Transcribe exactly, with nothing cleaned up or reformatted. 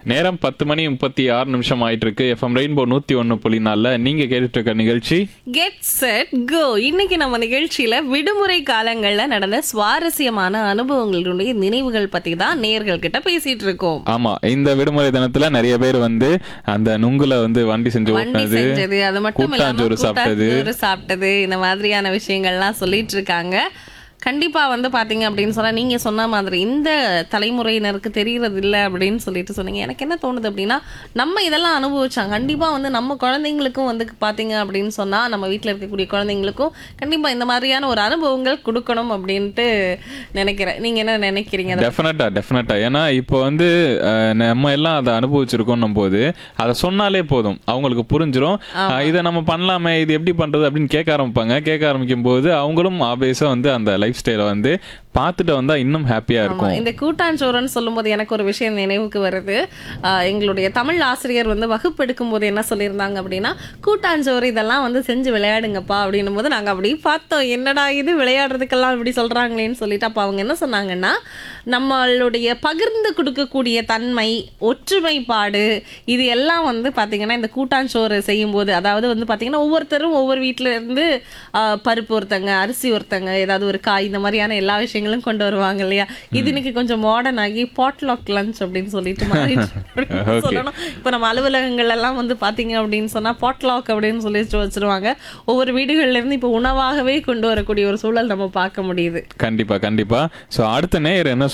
நேரம் பத்து மணி முப்பத்தி ஆறு நிமிஷம் ஆயிட்டு இருக்கு. எஃப்எம் ரெயின்போ நூத்தி ஒன்னு புள்ளி நாலுல நீங்க கேட்டுட்டு இருக்க நிகழ்ச்சி கெட் செட் கோ. இன்னைக்கு நம்ம நிகழ்ச்சியில விடுமுறை காலங்கள்ல நடந்த சுவாரஸ்யமான அனுபவங்களுடைய நினைவுகள் பத்தி தான் நேயர்கள் கிட்ட பேசிட்டு இருக்கோம். ஆமா, இந்த விடுமுறை தினத்துல நிறைய பேர் வந்து அந்த நுங்குல வந்து வண்டி செஞ்சு வண்டி ஓட்டுனது, செஞ்சது, அது மட்டும் இல்லாம கூட்டாஞ்சோறு சாப்பிட்டது, கூட்டாஞ்சோறு சாப்பிட்டது, இந்த மாதிரியான விஷயங்கள்லாம் சொல்லிட்டு இருக்காங்க. கண்டிப்பா வந்து பாத்தீங்க அப்படின்னு சொன்னா நீங்க சொன்ன மாதிரி இந்த தலைமுறையினருக்கு தெரியறது இல்லை அப்படின்னு சொல்லிட்டு சொன்னீங்க. எனக்கு என்ன தோணுது அப்படின்னா, நம்ம இதெல்லாம் அனுபவிச்சாங்க, கண்டிப்பா வந்து நம்ம குழந்தைங்களுக்கும் வந்து பாத்தீங்க அப்படின்னு சொன்னா நம்ம வீட்டுல இருக்கக்கூடிய குழந்தைங்களுக்கும் கண்டிப்பா இந்த மாதிரியான ஒரு அனுபவங்கள் கொடுக்கணும் அப்படின்ட்டு நினைக்கிறேன். நீங்க என்ன நினைக்கிறீங்க? டெஃபினட்டா டெஃபினட்டா ஏன்னா இப்போ வந்து அஹ், நம்ம எல்லாம் அதை அனுபவிச்சிருக்கோம் போது அதை சொன்னாலே போதும், அவங்களுக்கு புரிஞ்சிடும். அஹ், இதை நம்ம பண்ணலாமே, இது எப்படி பண்றது அப்படின்னு கேட்க ஆரம்பிப்பாங்க. கேட்க ஆரம்பிக்கும் போது அவங்களும் ஆபேஸா வந்து அந்த லைஃப் ஸ்டைலை வந்து பார்த்துட்டு வந்தா இன்னும் ஹாப்பியா இருக்கும். இந்த கூட்டாஞ்சோறுன்னு சொல்லும்போது எனக்கு ஒரு விஷயம் நினைவுக்கு வருது. ஆஹ் எங்களுடைய தமிழ் ஆசிரியர் வந்து வகுப்பு எடுக்கும் போது என்ன சொல்லியிருந்தாங்க அப்படின்னா, கூட்டாஞ்சோறு இதெல்லாம் வந்து செஞ்சு விளையாடுங்கப்பா அப்படின்னும் போது நாங்கள் அப்படி பார்த்தோம், என்னடா இது விளையாடுறதுக்கெல்லாம் இப்படி சொல்றாங்களேன்னு சொல்லிட்டு. அப்போ அவங்க என்ன சொன்னாங்கன்னா, நம்மளுடைய பகிர்ந்து கொடுக்கக்கூடிய தன்மை, ஒற்றுமைப்பாடு, இது எல்லாம் வந்து பார்த்தீங்கன்னா இந்த கூட்டாஞ்சோறு செய்யும் போது, அதாவது வந்து பார்த்தீங்கன்னா ஒவ்வொருத்தரும் ஒவ்வொரு வீட்டில இருந்து ஆஹ் பருப்பு ஒருத்தங்க, அரிசி ஒருத்தங்க, ஏதாவது ஒரு காய், இந்த மாதிரியான எல்லா விஷயங்களும் கொண்டு வருவாங்க இல்லையா. இது இன்னைக்கு கொஞ்சம் மாடர்ன் ஆகி பாட்லாக் லஞ்ச் அப்படின்னு சொல்லிட்டு மாறிடுச்சு சொல்லணும். இப்போ நம்ம அலுவலகங்கள் எல்லாம் வந்து பாத்தீங்க அப்படின்னு சொன்னா பாட்லாக் அப்படின்னு சொல்லிட்டு வச்சிருவாங்க. ஒவ்வொரு வீடுகள்ல இருந்து இப்போ உணவாகவே கொண்டு வரக்கூடிய ஒரு சூழல் நம்ம பார்க்க முடியுது. கண்டிப்பா கண்டிப்பா. ஸோ அடுத்த நேயர் என்ன